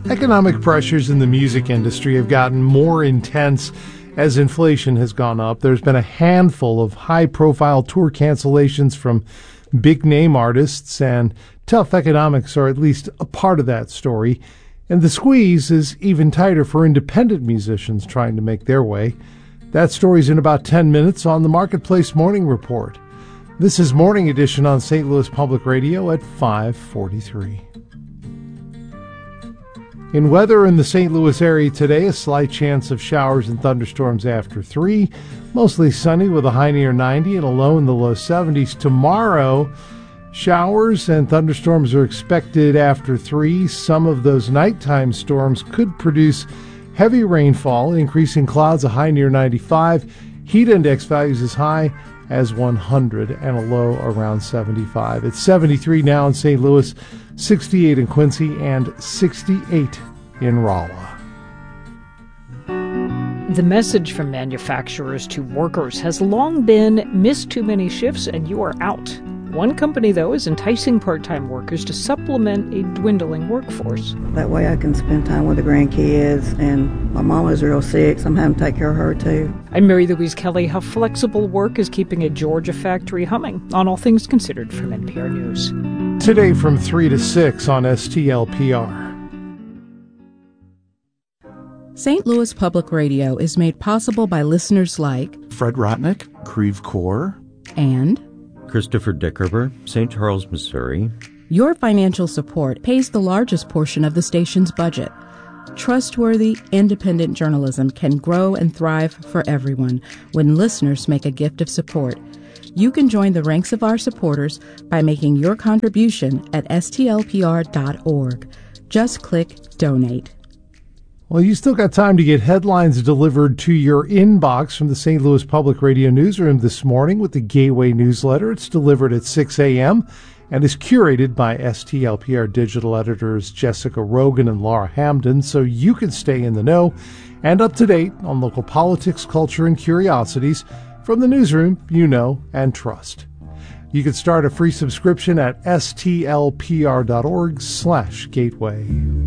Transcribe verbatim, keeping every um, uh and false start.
Economic pressures in the music industry have gotten more intense as inflation has gone up. There's been a handful of high-profile tour cancellations from big-name artists, and tough economics are at least a part of that story. And the squeeze is even tighter for independent musicians trying to make their way. That story's in about ten minutes on the Marketplace Morning Report. This is Morning Edition on Saint Louis Public Radio at five forty-three. In weather in the Saint Louis area today, a slight chance of showers and thunderstorms after three. Mostly sunny with a high near ninety and a low in the low seventies. Tomorrow, showers and thunderstorms are expected after three. Some of those nighttime storms could produce heavy rainfall, increasing clouds, a high near ninety-five. Heat index values as high as one hundred and a low around seventy-five. It's seventy-three now in Saint Louis, sixty-eight in Quincy, and sixty-eight in Rolla. The message from manufacturers to workers has long been, miss too many shifts and you are out. One company, though, is enticing part-time workers to supplement a dwindling workforce. That way I can spend time with the grandkids, and my mama's real sick, so I'm having to take care of her, too. I'm Mary Louise Kelly. How flexible work is keeping a Georgia factory humming on All Things Considered from N P R News. Today from three to six on S T L P R. Saint Louis Public Radio is made possible by listeners like Fred Rotnick, Creve Coeur, and Christopher Dickerber, Saint Charles, Missouri. Your financial support pays the largest portion of the station's budget. Trustworthy, independent journalism can grow and thrive for everyone when listeners make a gift of support. You can join the ranks of our supporters by making your contribution at S T L P R dot org. Just click Donate. Well, you still got time to get headlines delivered to your inbox from the Saint Louis Public Radio newsroom this morning with the Gateway newsletter. It's delivered at six a.m. and is curated by S T L P R digital editors Jessica Rogan and Laura Hamden, so you can stay in the know and up to date on local politics, culture, and curiosities from the newsroom you know and trust. You can start a free subscription at S T L P R dot org slash gateway.